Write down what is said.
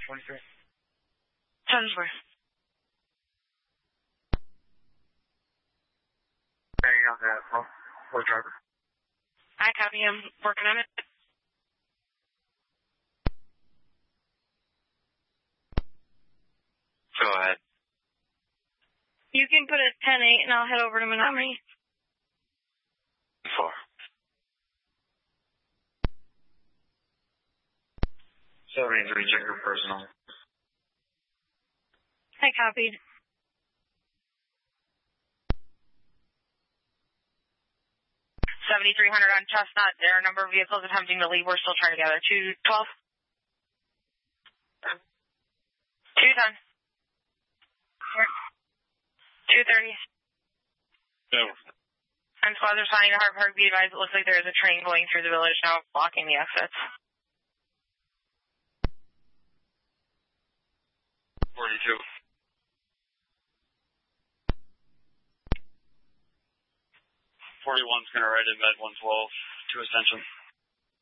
23. 10-4. Hanging on that floor driver. I copy. I'm working on it. Go ahead. You can put it 10-8 and I'll head over to Menominee. 4. 73, check your personal. I copied. 7,300 on Chestnut. There are a number of vehicles attempting to leave. We're still trying to gather. 212. 210. 230. No. And squads are signing to Hard Park. Be advised, it looks like there is a train going through the village now, blocking the exits. 42. 41's going to ride in Med 112 to Ascension.